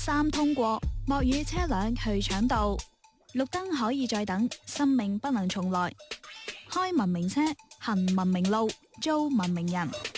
3通過，莫與車輛去搶道。綠燈可以再等，生命不能重來。開文明車，行文明路，做文明人。